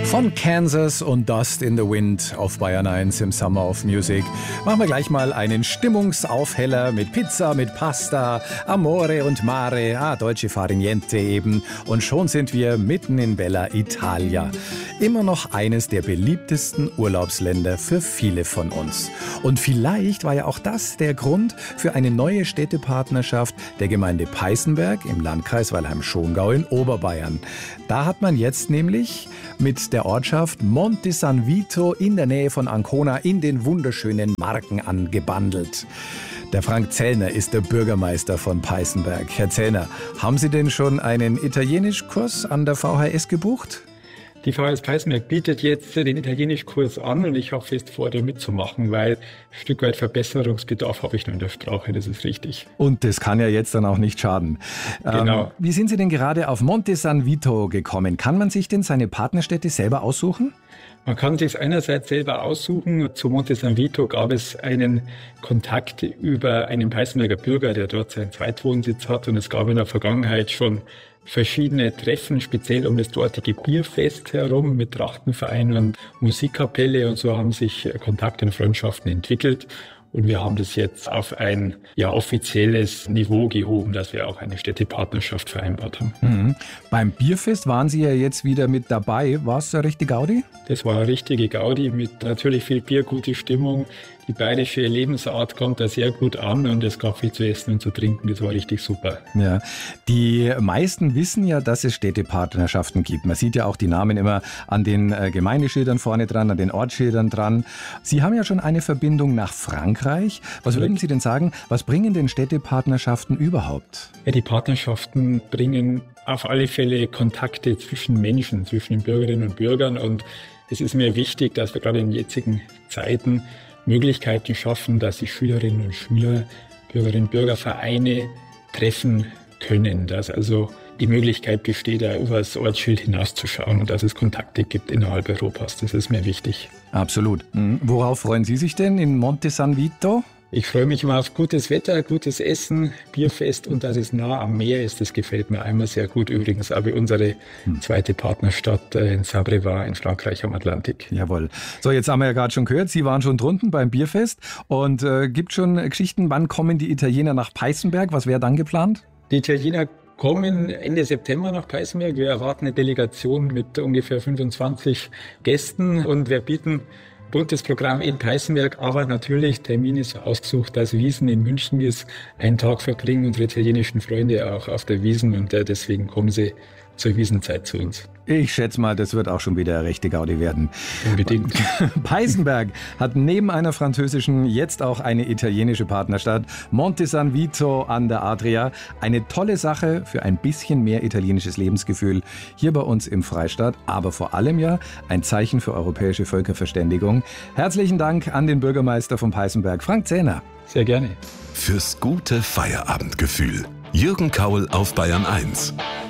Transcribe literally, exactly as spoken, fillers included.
Von Kansas und Dust in the Wind auf Bayern eins im Summer of Music machen wir gleich mal einen Stimmungsaufheller mit Pizza, mit Pasta, Amore und Mare, ah, Dolce Far Niente eben. Und schon sind wir mitten in Bella Italia. Immer noch eines der beliebtesten Urlaubsländer für viele von uns. Und vielleicht war ja auch das der Grund für eine neue Städtepartnerschaft der Gemeinde Peißenberg im Landkreis Weilheim-Schongau in Oberbayern. Da hat man jetzt nämlich mit der Ortschaft Monte San Vito in der Nähe von Ancona in den wunderschönen Marken angebandelt. Der Frank Zellner ist der Bürgermeister von Peißenberg. Herr Zellner, haben Sie denn schon einen Italienischkurs an der V H S gebucht? Die V H S Peißenberg bietet jetzt den Italienischkurs an und ich habe fest vor, da mitzumachen, weil ein Stück weit Verbesserungsbedarf habe ich noch in der Sprache, das ist richtig. Und das kann ja jetzt dann auch nicht schaden. Genau. Ähm, wie sind Sie denn gerade auf Monte San Vito gekommen? Kann man sich denn seine Partnerstädte selber aussuchen? Man kann sich einerseits selber aussuchen. Zu Monte San Vito gab es einen Kontakt über einen Peißenberger Bürger, der dort seinen Zweitwohnsitz hat. Und es gab in der Vergangenheit schon verschiedene Treffen, speziell um das dortige Bierfest herum mit Trachtenverein und Musikkapelle. Und so haben sich Kontakte und Freundschaften entwickelt. Und wir haben das jetzt auf ein ja, offizielles Niveau gehoben, dass wir auch eine Städtepartnerschaft vereinbart haben. Mhm. Beim Bierfest waren Sie ja jetzt wieder mit dabei. War es eine richtige Gaudi? Das war eine richtige Gaudi mit natürlich viel Bier, gute Stimmung. Die bayerische Lebensart kommt da sehr gut an und es gab viel zu essen und zu trinken. Das war richtig super. Ja, die meisten wissen ja, dass es Städtepartnerschaften gibt. Man sieht ja auch die Namen immer an den Gemeindeschildern vorne dran, an den Ortsschildern dran. Sie haben ja schon eine Verbindung nach Frankreich. Was würden Sie denn sagen, was bringen denn Städtepartnerschaften überhaupt? Ja, die Partnerschaften bringen auf alle Fälle Kontakte zwischen Menschen, zwischen den Bürgerinnen und Bürgern. Und es ist mir wichtig, dass wir gerade in jetzigen Zeiten Möglichkeiten schaffen, dass sich Schülerinnen und Schüler, Bürgerinnen und Bürger, Vereine treffen können. Dass also die Möglichkeit besteht, da über das Ortsschild hinauszuschauen und dass es Kontakte gibt innerhalb Europas. Das ist mir wichtig. Absolut. Mhm. Worauf freuen Sie sich denn in Monte San Vito? Ich freue mich immer auf gutes Wetter, gutes Essen, Bierfest und dass es nah am Meer ist. Das gefällt mir einmal sehr gut. Übrigens aber unsere zweite Partnerstadt in Saint-Brévin in Frankreich am Atlantik. Jawohl. So, jetzt haben wir ja gerade schon gehört, Sie waren schon drunten beim Bierfest. Und äh, gibt schon Geschichten, wann kommen die Italiener nach Peißenberg? Was wäre dann geplant? Die Italiener kommen Ende September nach Peißenberg. Wir erwarten eine Delegation mit ungefähr fünfundzwanzig Gästen und wir bieten buntes Programm in Peißenberg, aber natürlich Termin ist ausgesucht, dass Wiesn in München ist. Einen Tag verbringen unsere italienischen Freunde auch auf der Wiesn und äh, deswegen kommen sie zur Wiesnzeit zu uns. Ich schätze mal, das wird auch schon wieder eine rechte Gaudi werden. Unbedingt. Peißenberg hat neben einer französischen jetzt auch eine italienische Partnerstadt. Monte San Vito an der Adria. Eine tolle Sache für ein bisschen mehr italienisches Lebensgefühl hier bei uns im Freistaat. Aber vor allem ja ein Zeichen für europäische Völkerverständigung. Herzlichen Dank an den Bürgermeister von Peißenberg, Frank Zellner. Sehr gerne. Fürs gute Feierabendgefühl. Jürgen Kaul auf Bayern eins.